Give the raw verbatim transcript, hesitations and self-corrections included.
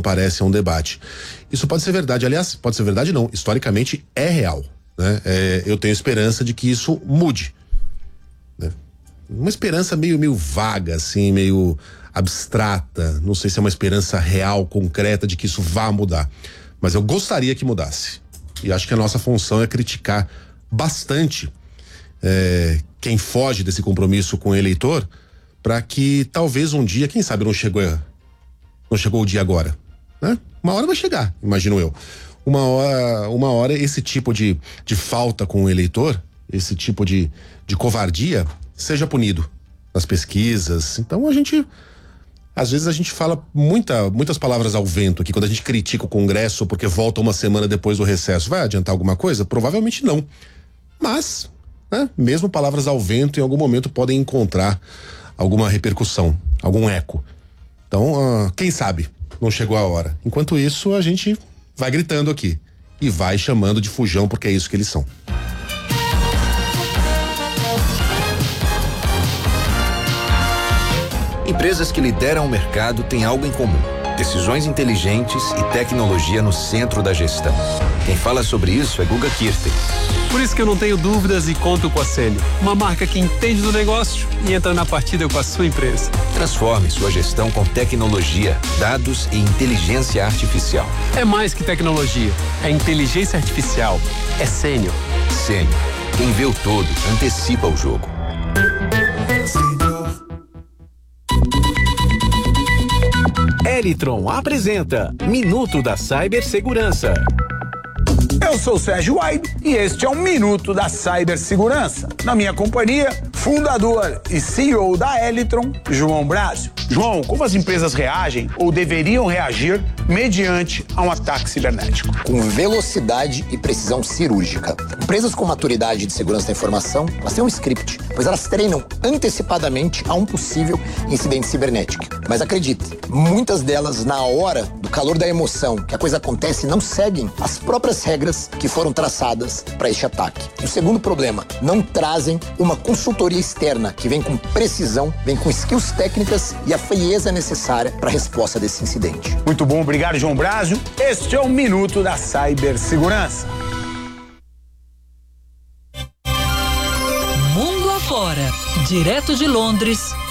comparece a um debate. Isso pode ser verdade, aliás, pode ser verdade não, historicamente é real, né? É, eu tenho esperança de que isso mude, né? Uma esperança meio, meio vaga, assim, meio abstrata, não sei se é uma esperança real, concreta de que isso vá mudar, mas eu gostaria que mudasse, e acho que a nossa função é criticar bastante é, quem foge desse compromisso com o eleitor, para que talvez um dia, quem sabe não chegou não chegou o dia agora, né? Uma hora vai chegar, imagino eu. Uma hora, uma hora esse tipo de, de falta com o eleitor, esse tipo de, de covardia, seja punido nas pesquisas. Então a gente, às vezes a gente fala muita, muitas palavras ao vento aqui, quando a gente critica o Congresso porque volta uma semana depois do recesso. Vai adiantar alguma coisa? Provavelmente não. Mas, né, mesmo palavras ao vento em algum momento podem encontrar alguma repercussão, algum eco. Então, uh, quem sabe não chegou a hora. Enquanto isso, a gente vai gritando aqui e vai chamando de fujão, porque é isso que eles são. Empresas que lideram o mercado têm algo em comum: decisões inteligentes e tecnologia no centro da gestão. Quem fala sobre isso é Guga Kirten. Por isso que eu não tenho dúvidas e conto com a Sênio, uma marca que entende do negócio e entra na partida com a sua empresa. Transforme sua gestão com tecnologia, dados e inteligência artificial. É mais que tecnologia, é inteligência artificial, é Sênio. Sênio, quem vê o todo, antecipa o jogo. Elitron apresenta Minuto da Cibersegurança. Eu sou o Sérgio Aido e este é um Minuto da Cibersegurança. Na minha companhia, fundador e C E O da Elitron, João Brásio. João, como as empresas reagem ou deveriam reagir mediante a um ataque cibernético? Com velocidade e precisão cirúrgica. Empresas com maturidade de segurança da informação, elas têm um script, pois elas treinam antecipadamente a um possível incidente cibernético. Mas acredite, muitas delas, na hora do calor da emoção, que a coisa acontece, não seguem as próprias regras que foram traçadas para este ataque. O segundo problema, não trazem uma consultoria externa que vem com precisão, vem com skills técnicas e a frieza necessária para a resposta desse incidente. Muito bom, obrigado, João Brásio. Este é o Minuto da Cibersegurança. Mundo afora, direto de Londres,